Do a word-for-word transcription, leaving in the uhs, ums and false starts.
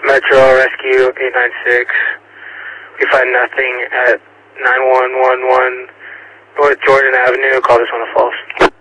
Metro Rescue eight nine six. We find nothing at nine one one one North Jordan Avenue. Call this one a false.